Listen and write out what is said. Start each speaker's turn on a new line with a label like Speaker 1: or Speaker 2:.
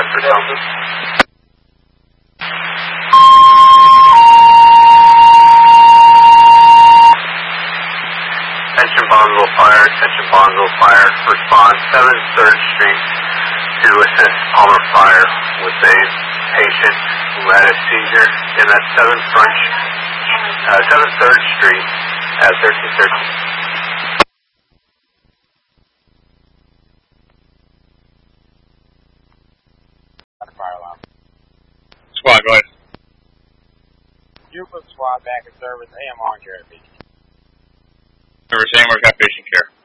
Speaker 1: for Delta. Attention Bonneville Fire, attention Bonneville Fire. Respond 7th 3rd Street to assist Palmer Fire with a patient who had a seizure in that 7th 3rd Street at 1313.
Speaker 2: Fire alarm.
Speaker 3: Squad, go ahead.
Speaker 2: Euclid Squad back in service. AMR and Jared Beach.
Speaker 3: Service AMR's got patient care.